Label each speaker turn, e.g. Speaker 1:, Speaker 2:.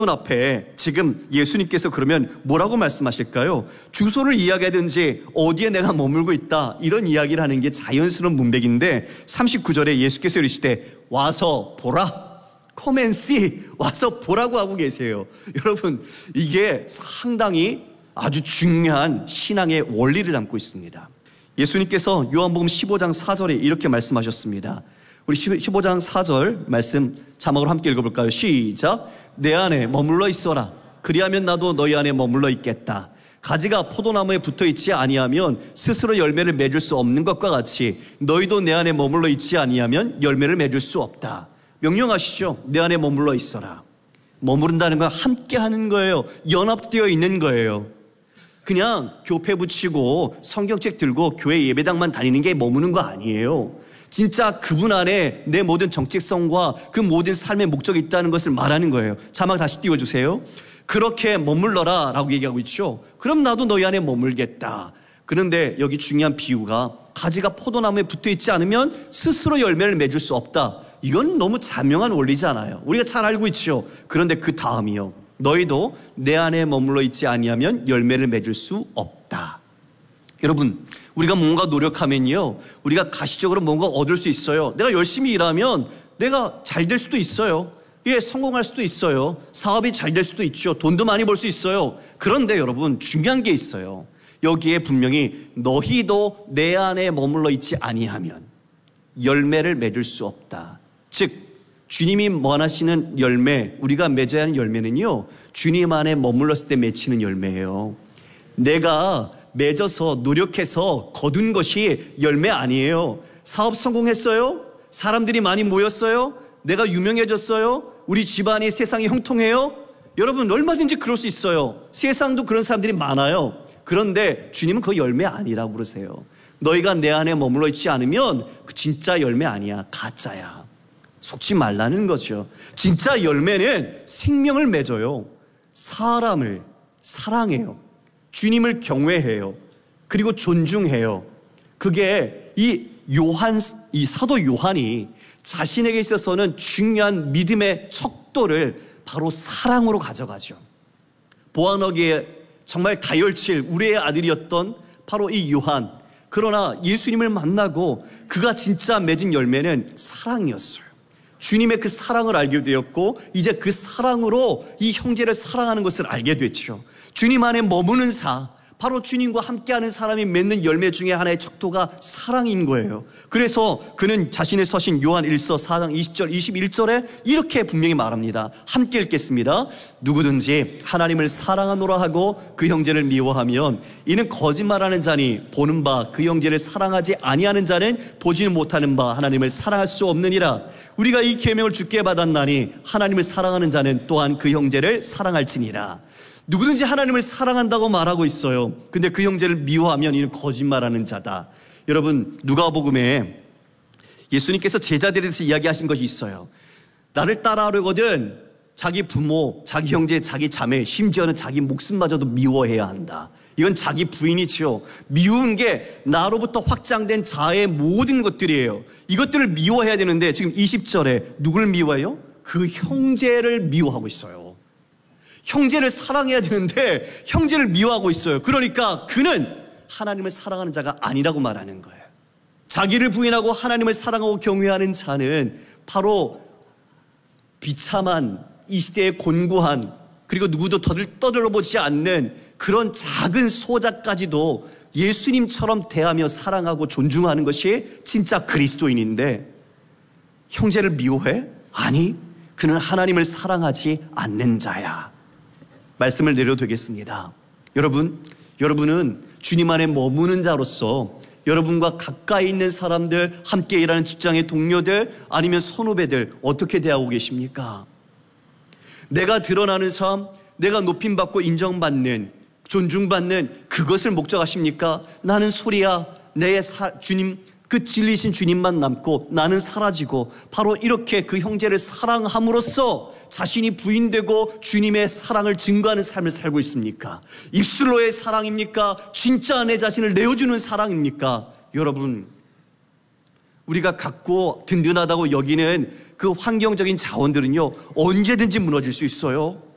Speaker 1: 앞에 지금 예수님께서 그러면 뭐라고 말씀하실까요? 주소를 이야기하든지 어디에 내가 머물고 있다 이런 이야기를 하는 게 자연스러운 문맥인데 39절에 예수께서 이르시되 와서 보라. Come and see. 와서 보라고 하고 계세요. 여러분, 이게 상당히 아주 중요한 신앙의 원리를 담고 있습니다. 예수님께서 요한복음 15장 4절에 이렇게 말씀하셨습니다. 우리 15장 4절 말씀 자막으로 함께 읽어볼까요? 시작. 내 안에 머물러 있어라. 그리하면 나도 너희 안에 머물러 있겠다. 가지가 포도나무에 붙어있지 아니하면 스스로 열매를 맺을 수 없는 것과 같이 너희도 내 안에 머물러 있지 아니하면 열매를 맺을 수 없다. 명령하시죠. 내 안에 머물러 있어라. 머무른다는 건 함께 하는 거예요. 연합되어 있는 거예요. 그냥 교패 붙이고 성경책 들고 교회 예배당만 다니는 게 머무는 거 아니에요. 진짜 그분 안에 내 모든 정체성과 그 모든 삶의 목적이 있다는 것을 말하는 거예요. 자막 다시 띄워주세요. 그렇게 머물러라 라고 얘기하고 있죠. 그럼 나도 너희 안에 머물겠다. 그런데 여기 중요한 비유가 가지가 포도나무에 붙어있지 않으면 스스로 열매를 맺을 수 없다. 이건 너무 자명한 원리잖아요. 우리가 잘 알고 있죠. 그런데 그 다음이요. 너희도 내 안에 머물러 있지 아니하면 열매를 맺을 수 없다. 여러분, 우리가 뭔가 노력하면요, 우리가 가시적으로 뭔가 얻을 수 있어요. 내가 열심히 일하면 내가 잘 될 수도 있어요. 예, 성공할 수도 있어요. 사업이 잘 될 수도 있죠. 돈도 많이 벌 수 있어요. 그런데 여러분, 중요한 게 있어요. 여기에 분명히 너희도 내 안에 머물러 있지 아니하면 열매를 맺을 수 없다. 즉 주님이 원하시는 열매, 우리가 맺어야 하는 열매는요, 주님 안에 머물렀을 때 맺히는 열매예요. 내가 맺어서 노력해서 거둔 것이 열매 아니에요. 사업 성공했어요? 사람들이 많이 모였어요? 내가 유명해졌어요? 우리 집안이 세상이 형통해요? 여러분, 얼마든지 그럴 수 있어요. 세상도 그런 사람들이 많아요. 그런데 주님은 그 열매 아니라고 그러세요. 너희가 내 안에 머물러 있지 않으면 그 진짜 열매 아니야. 가짜야. 속지 말라는 거죠. 진짜 열매는 생명을 맺어요. 사람을 사랑해요. 주님을 경외해요. 그리고 존중해요. 그게 이 사도 요한이 자신에게 있어서는 중요한 믿음의 척도를 바로 사랑으로 가져가죠. 보아너기에 정말 다혈질 우리의 아들이었던 바로 이 요한. 그러나 예수님을 만나고 그가 진짜 맺은 열매는 사랑이었어요. 주님의 그 사랑을 알게 되었고 이제 그 사랑으로 이 형제를 사랑하는 것을 알게 됐죠. 주님 안에 머무는 바로 주님과 함께하는 사람이 맺는 열매 중에 하나의 척도가 사랑인 거예요. 그래서 그는 자신의 서신 요한 1서 4장 20절 21절에 이렇게 분명히 말합니다. 함께 읽겠습니다. 누구든지 하나님을 사랑하노라 하고 그 형제를 미워하면 이는 거짓말하는 자니 보는 바 그 형제를 사랑하지 아니하는 자는 보지는 못하는 바 하나님을 사랑할 수 없느니라. 우리가 이 계명을 주께 받았나니 하나님을 사랑하는 자는 또한 그 형제를 사랑할지니라. 누구든지 하나님을 사랑한다고 말하고 있어요. 근데 그 형제를 미워하면 이는 거짓말하는 자다. 여러분, 누가복음에 예수님께서 제자들에 대해서 이야기하신 것이 있어요. 나를 따라하려거든 자기 부모, 자기 형제, 자기 자매, 심지어는 자기 목숨마저도 미워해야 한다. 이건 자기 부인이지요. 미운 게 나로부터 확장된 자아의 모든 것들이에요. 이것들을 미워해야 되는데 지금 20절에 누구를 미워해요? 그 형제를 미워하고 있어요. 형제를 사랑해야 되는데 형제를 미워하고 있어요. 그러니까 그는 하나님을 사랑하는 자가 아니라고 말하는 거예요. 자기를 부인하고 하나님을 사랑하고 경외하는 자는 바로 비참한 이 시대의 곤고한 그리고 누구도 떠들어보지 않는 그런 작은 소자까지도 예수님처럼 대하며 사랑하고 존중하는 것이 진짜 그리스도인인데 형제를 미워해? 아니, 그는 하나님을 사랑하지 않는 자야. 말씀을 내려드리겠습니다. 여러분은 주님 안에 머무는 자로서 여러분과 가까이 있는 사람들, 함께 일하는 직장의 동료들, 아니면 선후배들 어떻게 대하고 계십니까? 내가 드러나는 삶, 내가 높임받고 인정받는, 존중받는 그것을 목적하십니까? 나는 소리야, 주님, 그 진리신 주님만 남고 나는 사라지고 바로 이렇게 그 형제를 사랑함으로써 자신이 부인되고 주님의 사랑을 증거하는 삶을 살고 있습니까? 입술로의 사랑입니까? 진짜 내 자신을 내어주는 사랑입니까? 여러분, 우리가 갖고 든든하다고 여기는 그 환경적인 자원들은요 언제든지 무너질 수 있어요.